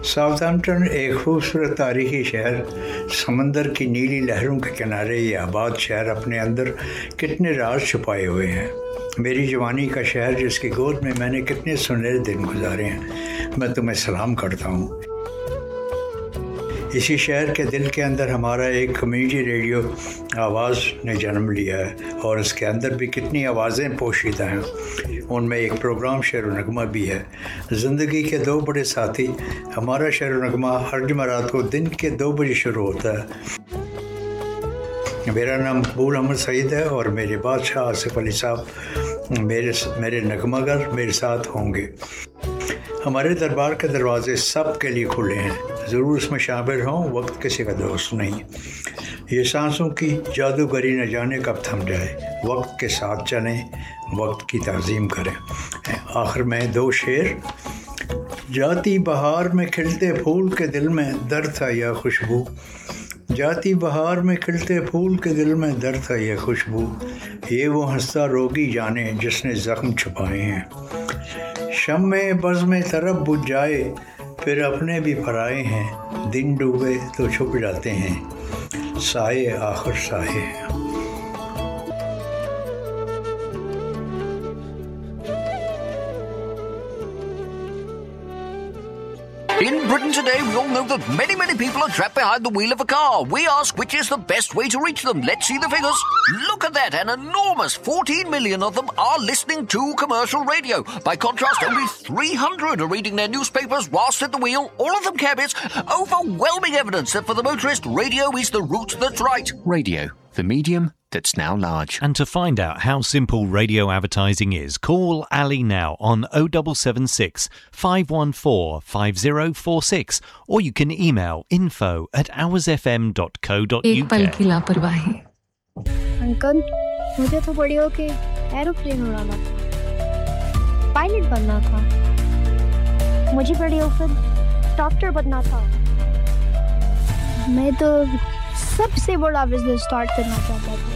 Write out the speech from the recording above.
Southampton एक खूबसूरत तारीखी शहर, समंदर की नीली लहरों के किनारे ये आबाद शहर अपने अंदर कितने राज छुपाए हुए हैं। मेरी जवानी का शहर जिसकी गोद में मैंने कितने सुनहरे दिन गुजारे हैं, मैं तुम्हें सलाम करता हूँ। इसी शहर के दिल के अंदर हमारा एक कम्युनिटी रेडियो आवाज़ ने जन्म लिया है और इसके अंदर भी कितनी आवाज़ें पोशीदा हैं। उनमें एक प्रोग्राम शेर व नगमा भी है। ज़िंदगी के दो बड़े साथी, हमारा शेर व नगमा हर जुमेरात को दिन के 2 बजे शुरू होता है। मेरा नाम मकबूल अहमद सईद है और मेरे बादशाह आसिफ अली साहब मेरे नगमागर मेरे साथ होंगे। हमारे दरबार के दरवाजे सब के लिए खुले हैं, ज़रूर इसमें शामिल हों, वक्त किसी का दोस्त नहीं। ये सांसों की जादूगरी न जाने कब थम जाए, वक्त के साथ चलें, वक्त की ताज़ीम करें। आखिर में 2 शेर। जाती बहार में खिलते फूल के दिल में दर्द था या खुशबू, जाती बहार में खिलते फूल के दिल में दर्द था या खुशबू, ये वो हंसता रोगी जाने जिसने ज़ख्म छुपाए हैं। शम्मे बज़ में तरफ बुझ जाए फिर अपने भी पराए हैं, दिन डूबे तो छुप जाते हैं, साए आखिर साए हैं। In Britain today, we all know that many people are trapped behind the wheel of a car. We ask which is the best way to reach them. Let's see the figures. Look at that, an enormous 14 million of them are listening to commercial radio. By contrast, only 300 are reading their newspapers whilst at the wheel, all of them cabbies. Overwhelming evidence that for the motorist, radio is the route that's right. Radio, the medium that's now large. And to find out how simple radio advertising is, call Ali now on 0776 514 5046 or you can email info@hoursfm.co.uk. एक पल की लापरवाही। Uncle, मुझे तो बड़ी होके aeroplane उड़ाना था, पायलट बनना था। मुझे बड़ी होकर डॉक्टर बनना था। मैं तो सबसे बड़ा बिजनेस स्टार्ट करना चाहता था।